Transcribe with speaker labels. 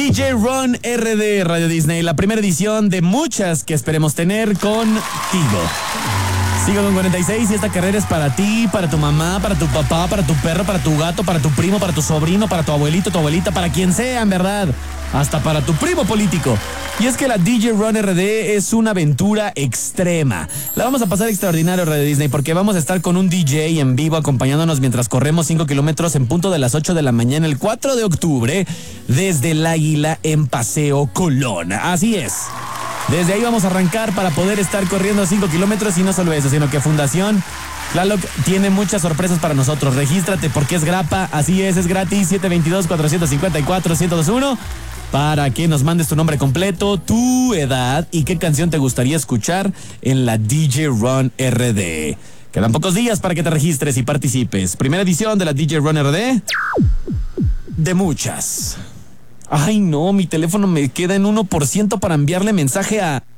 Speaker 1: DJ Ron RD Radio Disney, la primera edición de muchas que esperemos tener contigo. Sigo con 46 y esta carrera es para ti, para tu mamá, para tu papá, para tu perro, para tu gato, para tu primo, para tu sobrino, para tu abuelito, tu abuelita, para quien sea, en verdad. Hasta para tu primo político. Y es que la DJ Run RD es una aventura extrema. La vamos a pasar extraordinario, Radio Disney, porque vamos a estar con un DJ en vivo acompañándonos mientras corremos 5 kilómetros en punto de las 8 de la mañana el 4 de octubre desde el Águila en Paseo Colón. Así es. Desde ahí vamos a arrancar para poder estar corriendo 5 kilómetros y no solo eso, sino que Fundación Tlaloc tiene muchas sorpresas para nosotros. Regístrate porque es grapa, así es gratis, 722-454-1021 para que nos mandes tu nombre completo, tu edad y qué canción te gustaría escuchar en la DJ Run RD. Quedan pocos días para que te registres y participes. Primera edición de la DJ Run RD de muchas. Ay, no, mi teléfono me queda en 1% para enviarle mensaje a